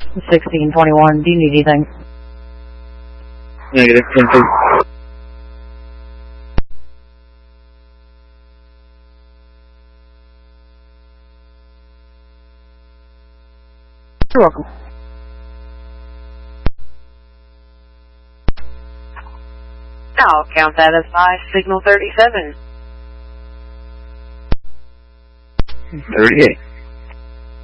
1621. Do you need anything? Negative. 10-2. You're welcome. I'll count that as my signal 37. 38.